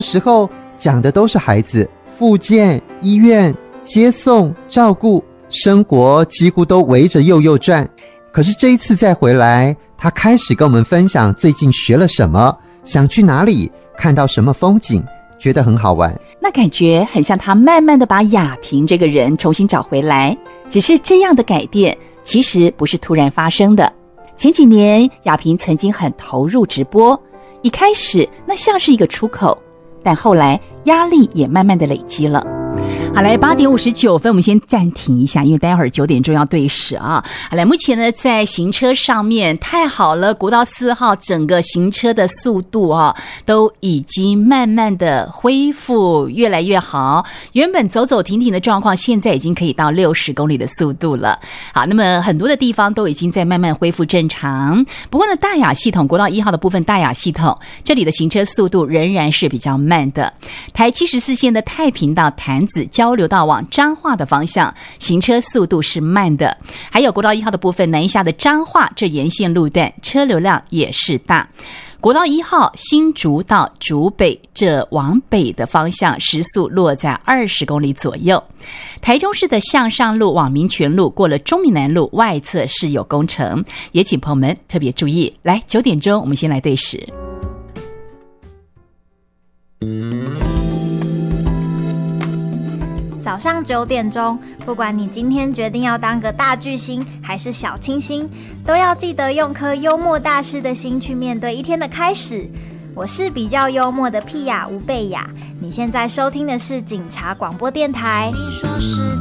时候讲的都是孩子，复健、医院、接送、照顾，生活几乎都围着幼幼转。可是这一次再回来，他开始跟我们分享最近学了什么，想去哪里，看到什么风景，觉得很好玩。 那感觉很像他慢慢的把雅萍这个人重新找回来，只是这样的改变其实不是突然发生的。前几年雅萍曾经很投入直播，一开始那像是一个出口，但后来压力也慢慢的累积了。好，来8点59分，我们先暂停一下，因为待会儿9点钟要对时啊。好，来，目前呢在行车上面太好了，国道4号整个行车的速度啊都已经慢慢的恢复，越来越好。原本走走停停的状况，现在已经可以到60公里的速度了。好，那么很多的地方都已经在慢慢恢复正常。不过呢，大雅系统国道1号的部分，大雅系统这里的行车速度仍然是比较慢的。台74线的太平到潭子交流道往彰化的方向，行车速度是慢的。还有国道1号的部分，南下的彰化这沿线路段车流量也是大。国道1号新竹到竹北这往北的方向，时速落在20公里左右。台中市的向上路往民权路过了中闽南路外侧是有工程，也请朋友们特别注意。来，9点钟我们先来对时。 早上9点钟，不管你今天决定要当个大巨星还是小清新，都要记得用颗幽默大师的心去面对一天的开始。我是比较幽默的屁雅吴贝雅，你现在收听的是警察广播电台。你说是